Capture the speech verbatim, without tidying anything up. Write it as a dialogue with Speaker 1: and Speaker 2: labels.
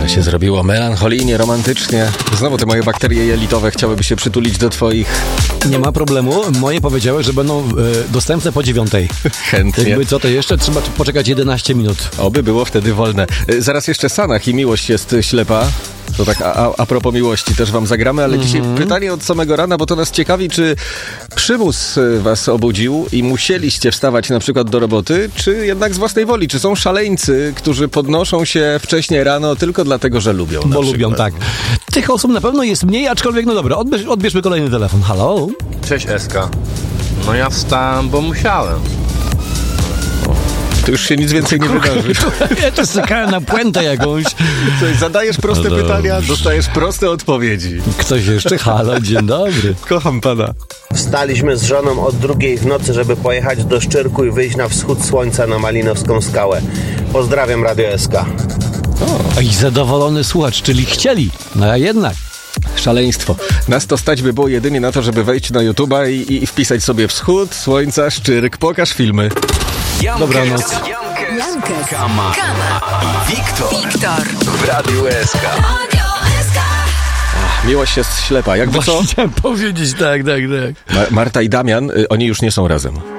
Speaker 1: się zrobiło melancholijnie, romantycznie. Znowu te moje bakterie jelitowe chciałyby się przytulić do twoich.
Speaker 2: Nie ma problemu. Moje powiedziały, że będą e, dostępne po dziewiątej.
Speaker 1: Chętnie.
Speaker 2: Jakby co, to jeszcze trzeba tu poczekać jedenaście minut.
Speaker 1: Oby było wtedy wolne. E, Zaraz jeszcze Sanach i Miłość jest ślepa. To tak a, a, a propos miłości też wam zagramy, ale mm-hmm. dzisiaj pytanie od samego rana, bo to nas ciekawi, czy przymus y, was obudził i musieliście wstawać na przykład do roboty, czy jednak z własnej woli? Czy są szaleńcy, którzy podnoszą się wcześniej rano tylko dlatego, że lubią?
Speaker 2: Bo lubią, tak. Tych osób na pewno jest mniej, aczkolwiek no dobra, odbierz, odbierzmy kolejny telefon. Halo?
Speaker 3: Cześć Eska. No ja wstałem, bo musiałem.
Speaker 1: To już się nic więcej nie wydarzy.
Speaker 2: Ja też czekałem na puentę jakąś.
Speaker 1: Coś, zadajesz proste
Speaker 2: No
Speaker 1: pytania, dostajesz proste odpowiedzi.
Speaker 2: Ktoś jeszcze? Halo, dzień dobry.
Speaker 1: Kocham pana.
Speaker 4: Wstaliśmy z żoną od drugiej w nocy, żeby pojechać do Szczyrku i wyjść na wschód słońca na Malinowską skałę. Pozdrawiam, Radio S K.
Speaker 2: O, i zadowolony słuchacz, czyli chcieli. No a jednak.
Speaker 1: Szaleństwo. Nas to stać by było jedynie na to, żeby wejść na YouTube'a i, i wpisać sobie wschód, słońca, Szczyrk, pokaż filmy.
Speaker 2: Dobranoc.
Speaker 5: Jankes, Kama i Wiktor. Wiktor
Speaker 6: w Radiu S K.
Speaker 1: Miłość jest ślepa. Jakby co?
Speaker 2: Właśnie chciałem powiedzieć, tak, tak, tak.
Speaker 1: Ma- Marta i Damian, y, oni już nie są razem.